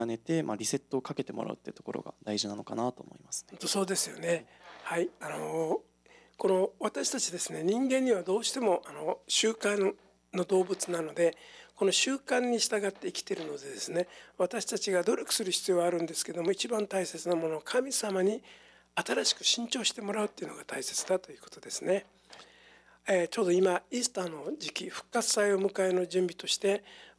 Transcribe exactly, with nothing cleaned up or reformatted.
寝て、まあ、リセットをかけてもらうっていうところが大事なのかなと思いますね。 本当そうですよね。はい、あのこの私たちですね、人間にはどうしてもあの習慣の動物なので、この習慣に従って生きているのでですね、私たちが努力する必要はあるんですけども、一番大切なものを神様に新しく新調してもらうっていうのが大切だということですね。えー、ちょうど今イースターの時期、復活祭を迎えの準備として